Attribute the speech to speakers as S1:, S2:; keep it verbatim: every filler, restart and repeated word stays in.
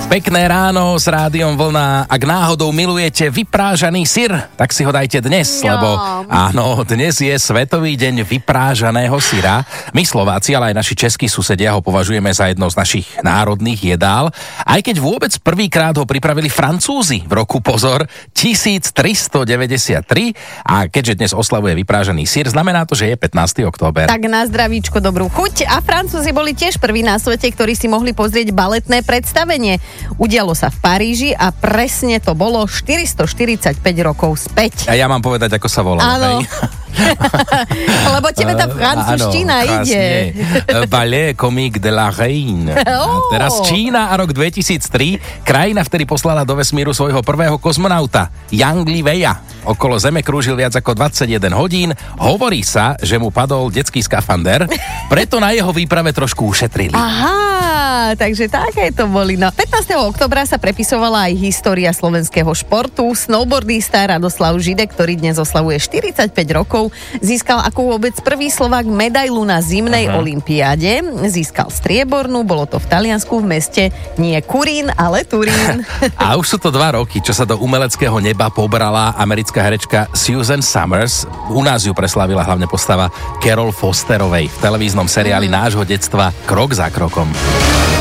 S1: Pekné ráno s Rádiom Vlna. Ak náhodou milujete vyprážaný syr, tak si ho dajte dnes,
S2: no.
S1: lebo áno, dnes je Svetový deň vyprážaného syra. My Slováci, ale aj naši českí susedia ho považujeme za jedno z našich národných jedál. Aj keď vôbec prvýkrát ho pripravili Francúzi v roku, pozor, tisíctristodeväťdesiattri, a keďže dnes oslavuje vyprážaný syr, znamená to, že je pätnásteho október.
S2: Tak na zdravíčko, dobrú chuť. A Francúzi boli tiež prví na svete, ktorí si mohli pozrieť baletné predstavenie. Udialo sa v Paríži a presne to bolo štyristoštyridsaťpäť rokov späť.
S1: A ja mám povedať, ako sa volá.
S2: Áno. Lebo tebe tá francúzština ide.
S1: Ballet comique de la Reine. A teraz Čína a rok dvetisíctri. Krajina vtedy poslala do vesmíru svojho prvého kozmonauta, Yang Li Weia. Okolo Zeme krúžil viac ako dvadsaťjeden hodín. Hovorí sa, že mu padol detský skafander, preto na jeho výprave trošku ušetrili.
S2: Aha, takže také to boli. No, pätnásteho októbra sa prepisovala aj história slovenského športu. Snowboardista Radoslav Židek, ktorý dnes oslavuje štyridsaťpäť rokov, získal ako vôbec prvý Slovák medailu na zimnej Aha. olympiáde. Získal striebornú, bolo to v Taliansku v meste nie Kurín, ale Turín.
S1: A už sú to dva roky, čo sa do umeleckého neba pobrala americká herečka Susan Summers. U nás ju preslávila hlavne postava Carol Fosterovej v televíznom seriáli nášho detstva Krok za krokom.